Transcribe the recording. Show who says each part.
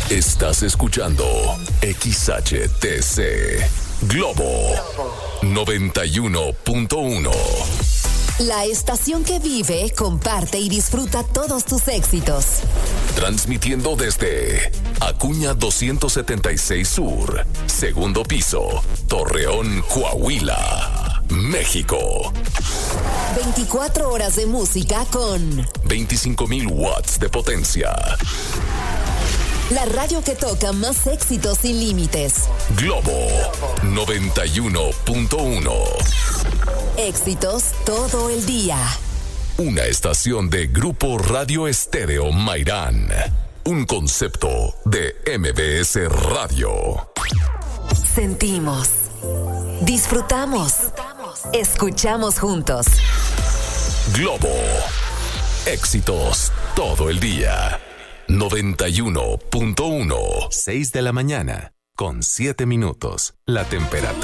Speaker 1: Estás escuchando XHTC Globo 91.1.
Speaker 2: La estación que vive, comparte y disfruta todos tus éxitos.
Speaker 1: Transmitiendo desde Acuña 276 Sur, segundo piso, Torreón, Coahuila, México.
Speaker 2: 24 horas de música con
Speaker 1: 25,000 watts de potencia.
Speaker 2: La radio que toca más éxitos sin límites.
Speaker 1: Globo 91.1.
Speaker 2: Éxitos todo el día.
Speaker 1: Una estación de Grupo Radio Estéreo Mairán. Un concepto de MBS Radio.
Speaker 2: Sentimos. Disfrutamos. Escuchamos juntos.
Speaker 1: Globo. Éxitos todo el día. 91.1.
Speaker 3: 6 de la mañana, con 7 minutos. La temperatura.